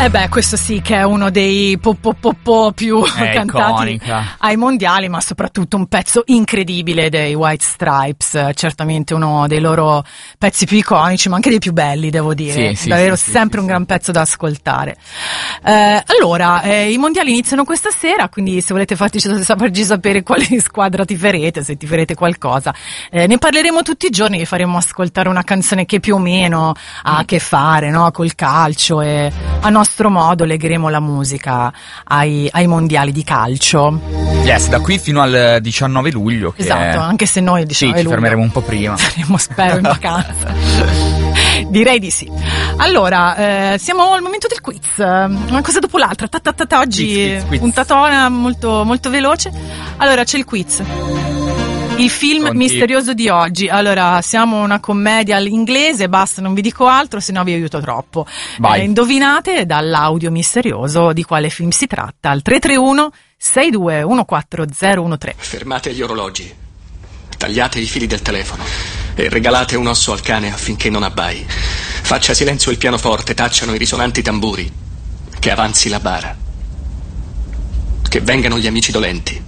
Beh, questo sì che è uno dei più cantati iconica ai mondiali, ma soprattutto un pezzo incredibile dei White Stripes, certamente uno dei loro pezzi più iconici, ma anche dei più belli, devo dire. Davvero sempre un gran pezzo da ascoltare. Allora, i mondiali iniziano questa sera, quindi se volete farci sapere quale squadra tiferete, se tiferete qualcosa, ne parleremo tutti i giorni, vi faremo ascoltare una canzone che più o meno ha a che fare, no, col calcio, e a nostro modo legheremo la musica ai mondiali di calcio. Yes, da qui fino al 19 luglio. Che esatto, anche se noi ci fermeremo un po' prima. Saremo, spero, in vacanza. Direi di sì. Allora, siamo al momento del quiz. Una cosa dopo l'altra. Oggi quiz. Puntatona molto, molto veloce. Allora, c'è il quiz. Il film misterioso di oggi. Allora, siamo una commedia all'inglese, basta, non vi dico altro, se no vi aiuto troppo. Indovinate dall'audio misterioso di quale film si tratta al 331 6214013. Fermate gli orologi, tagliate i fili del telefono e regalate un osso al cane affinché non abbai. Faccia silenzio il pianoforte, tacciano i risonanti tamburi. Che avanzi la bara. Che vengano gli amici dolenti.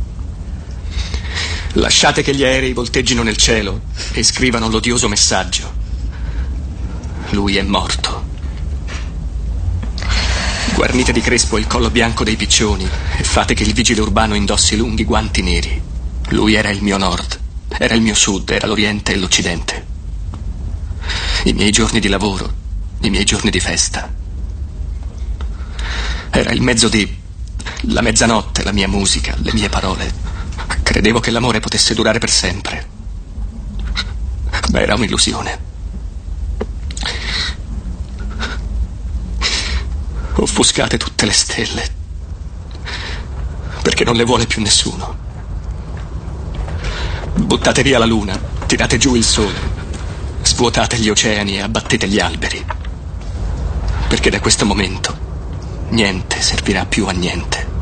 Lasciate che gli aerei volteggino nel cielo e scrivano l'odioso messaggio. Lui è morto. Guarnite di crespo il collo bianco dei piccioni e fate che il vigile urbano indossi lunghi guanti neri. Lui era il mio nord, era il mio sud, era l'oriente e l'occidente. I miei giorni di lavoro, i miei giorni di festa. Era il mezzo di... la mezzanotte, la mia musica, le mie parole. Credevo che l'amore potesse durare per sempre. Ma era un'illusione. Offuscate tutte le stelle, perché non le vuole più nessuno. Buttate via la luna, tirate giù il sole, svuotate gli oceani e abbattete gli alberi, perché da questo momento niente servirà più a niente.